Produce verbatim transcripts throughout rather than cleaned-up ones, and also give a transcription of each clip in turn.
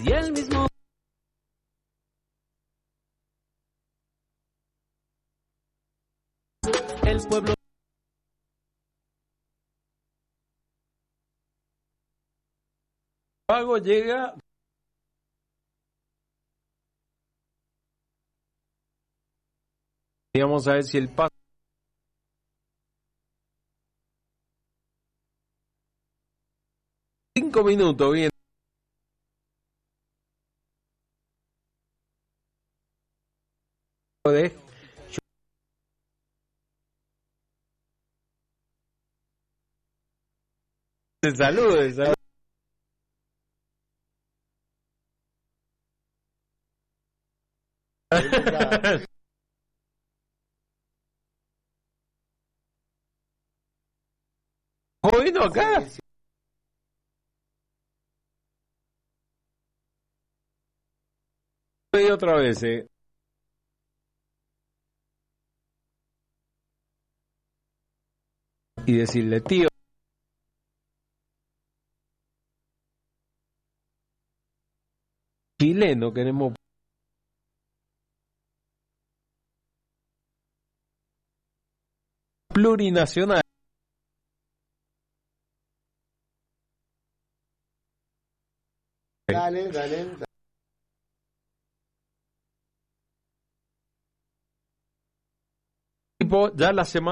y el mismo el pueblo pago llega y vamos a ver si el paso cinco minutos bien de saludos, saludos. Bueno, acá. Sí, sí. Y otra vez, eh. Y decirle, tío. Chileno queremos. Plurinacional. Dale, dale, dale. Tipo, ya la semana.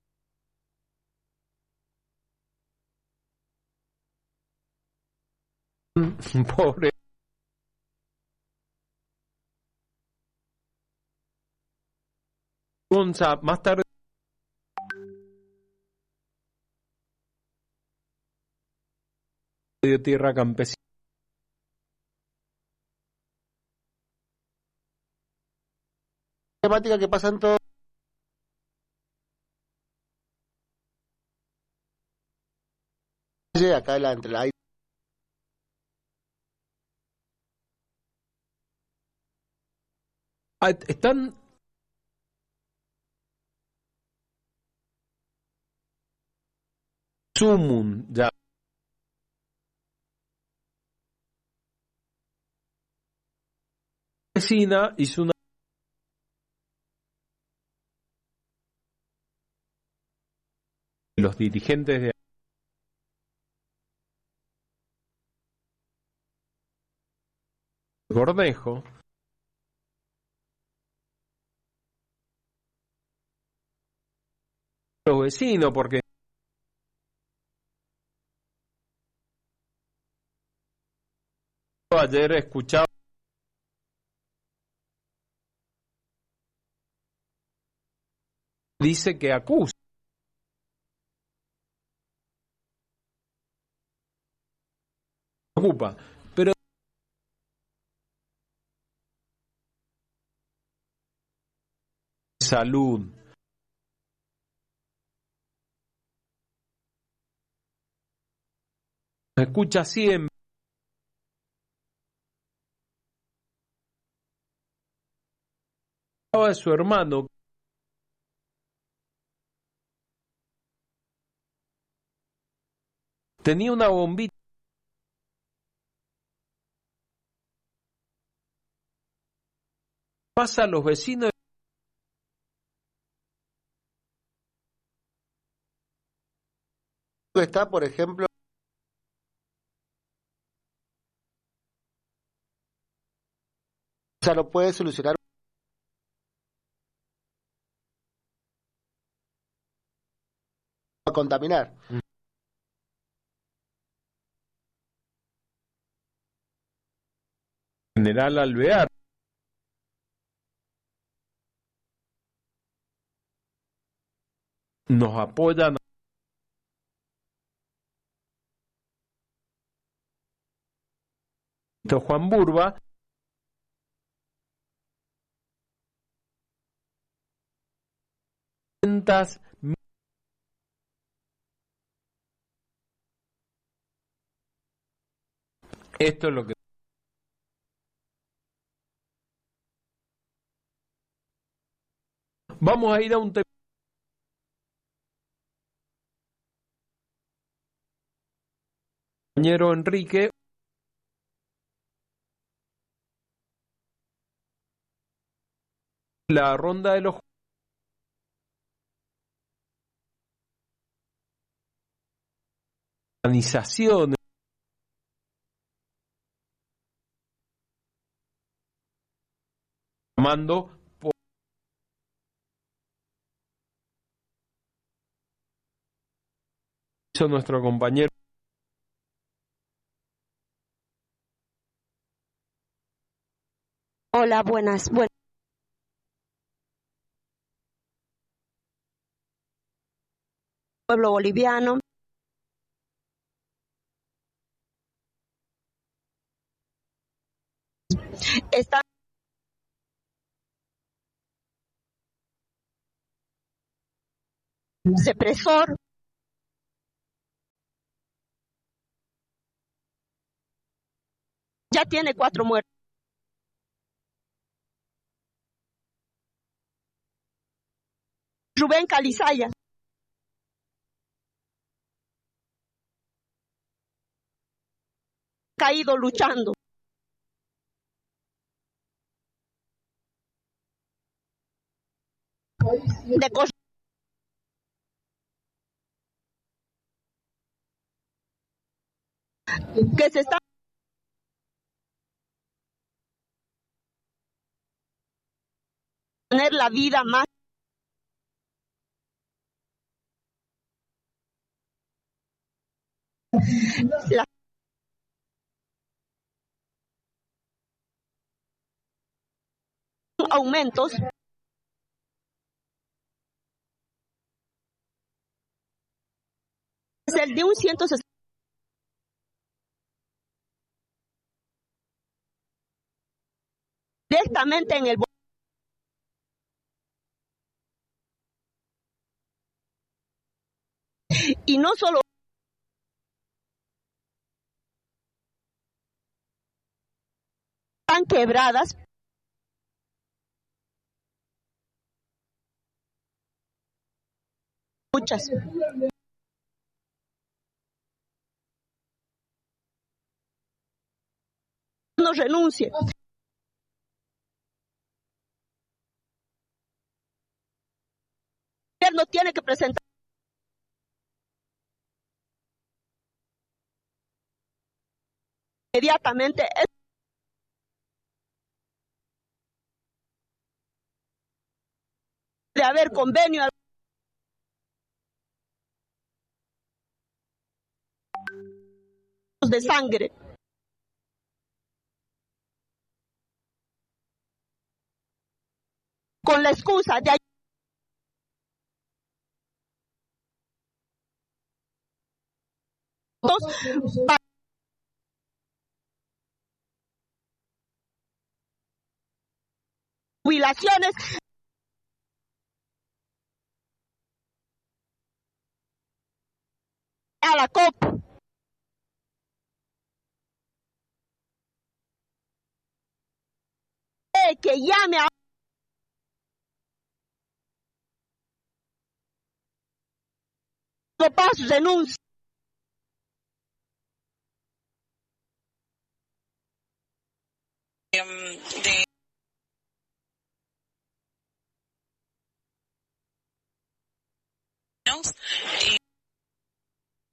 Pobre. Gonza, más tarde. De tierra campesina. Temática que pasan todos. Acá la, entre la Ah, están Sumun ya vecina hizo una los dirigentes de Gordejo los vecinos porque ayer escuchaba dice que acusa ocupa pero salud escucha siempre de su hermano tenía una bombita pasa a los vecinos está, por ejemplo, o sea, lo puede solucionar a contaminar. General Alvear nos apoyan Juan Burba esto es lo que vamos a ir a un tema compañero Enrique la ronda de los organizaciones llamando por eso nuestro compañero. Hola, buenas. Bueno, pueblo boliviano. Está Cepresor. Ya tiene cuatro muertos. Rubén Calizaya. Caído luchando. De cos que se está tener la vida más la aumentos es el de un ciento sesenta directamente en el y no solo están quebradas, muchas. No renuncie. El gobierno tiene que presentar inmediatamente de haber convenio de sangre. Con la excusa de ayudos jubilaciones a la C O P. Que llame a Paz renuncia. De y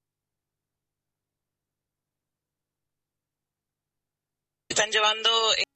están llevando